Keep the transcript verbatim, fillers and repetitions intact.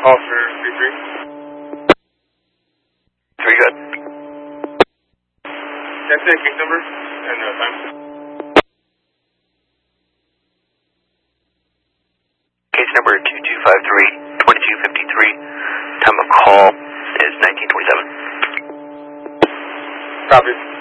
Officer three three. Three good. That's it, case number and uh, time. Case number two two five three, twenty-two fifty-three. Time of call is nineteen twenty-seven. Copy.